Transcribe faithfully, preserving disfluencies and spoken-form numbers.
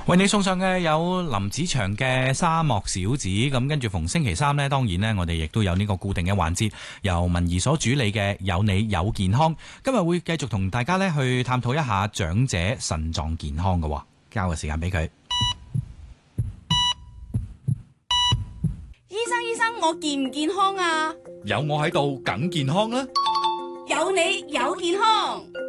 為你送上嘅有林子祥嘅沙漠小子，咁跟住逢星期三呢，當然呢，我哋亦都有呢個固定嘅環節，由文怡所主理嘅有你有健康。今日會繼續同大家呢去探討一下長者腎臟健康嘅，交個時間俾佢。 醫生，醫生，我健唔健康啊？ 有我喺度，梗健康啦！ 有你有健康。